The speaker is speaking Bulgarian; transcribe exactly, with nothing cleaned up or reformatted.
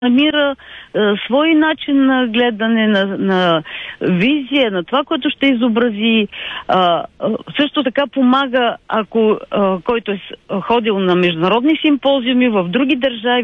намира а, свой начин на гледане, на, на визия, на това, което ще изобрази. А, а, също така помага, ако а, който е ходил на международни симпозиуми в други държави,